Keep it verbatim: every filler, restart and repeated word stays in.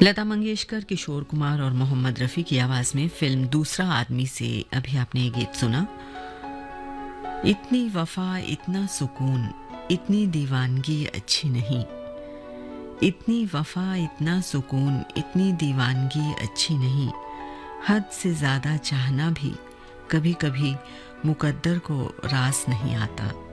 लता मंगेशकर, किशोर कुमार और मोहम्मद रफ़ी की आवाज़ में फिल्म दूसरा आदमी से अभी आपने ये गीत सुना। इतनी वफा इतना सुकून, इतनी दीवानगी अच्छी नहीं। इतनी वफा इतना सुकून, इतनी दीवानगी अच्छी नहीं। हद से ज़्यादा चाहना भी कभी कभी मुकद्दर को रास नहीं आता।